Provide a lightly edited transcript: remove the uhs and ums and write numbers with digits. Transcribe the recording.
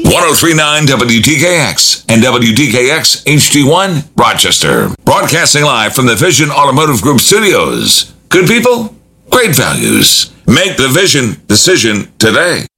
1039 WTKX and WTKX HD1 Rochester. Broadcasting live from the Vision Automotive Group studios. Good people, great values. Make the Vision decision today.